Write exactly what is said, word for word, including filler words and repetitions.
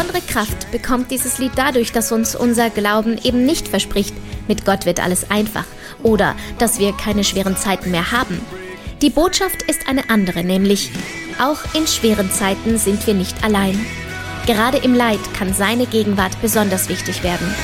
Besondere Kraft bekommt dieses Lied dadurch, dass uns unser Glauben eben nicht verspricht, mit Gott wird alles einfach oder dass wir keine schweren Zeiten mehr haben. Die Botschaft ist eine andere, nämlich auch in schweren Zeiten sind wir nicht allein. Gerade im Leid kann seine Gegenwart besonders wichtig werden.